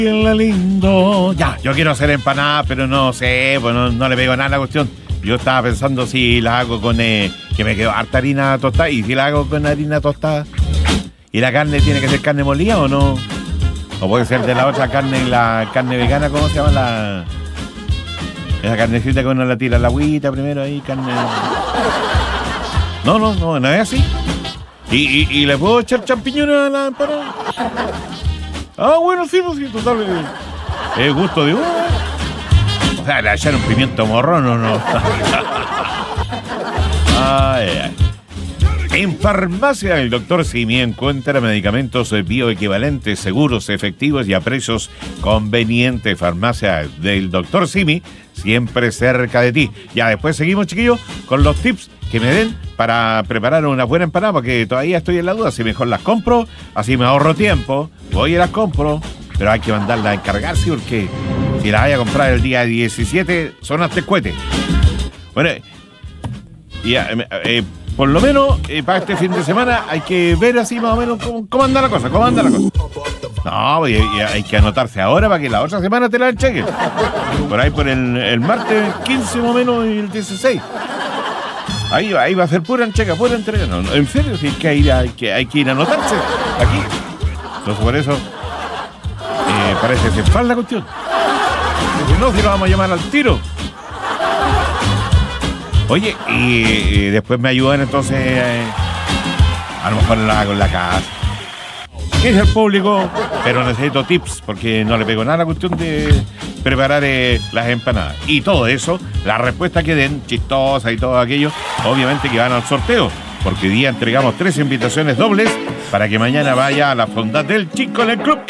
lindo. Ya, yo quiero hacer empanadas, pero no sé, bueno, no le pego nada a la cuestión. Yo estaba pensando si la hago con, que me quedó harta harina tostada, y si la hago con harina tostada. ¿Y la carne tiene que ser carne molida o no? O puede ser de la otra carne, la carne vegana, ¿cómo se llama? Esa carnecita que uno la tira a la agüita primero ahí, carne... No es así. ¿Y le puedo echar champiñones a la empanada? Ah, bueno, sí, pues sí, total. Es gusto de uno. O sea, le echar un pimiento morrón o no. Ay. En Farmacia del Dr. Simi encuentra medicamentos bioequivalentes, seguros, efectivos y a precios convenientes. Farmacia del Dr. Simi, siempre cerca de ti. Ya después seguimos, chiquillos, con los tips que me den para preparar una buena empanada, porque todavía estoy en la duda si mejor las compro, así me ahorro tiempo, voy y las compro, pero hay que mandarlas a encargarse, porque si las vaya a comprar el día 17, son hasta el cohete. Bueno, ya, por lo menos para este fin de semana hay que ver así más o menos cómo anda la cosa, No, y hay que anotarse ahora para que la otra semana te la chequen. Por ahí por el martes 15 más o menos y el 16. Ahí va a ser pura entrega. No, en serio, sí, que hay que ir a anotarse aquí. Entonces por eso parece que se falta la cuestión. Si no, si lo vamos a llamar al tiro. Oye, y después me ayudan entonces a lo mejor la hago en la casa. ¿Qué es el público? Pero necesito tips, porque no le pego nada a la cuestión de preparar las empanadas. Y todo eso, la respuesta que den, chistosa y todo aquello, obviamente que van al sorteo, porque hoy día entregamos 3 invitaciones dobles para que mañana vaya a la fondata del Chico en el Club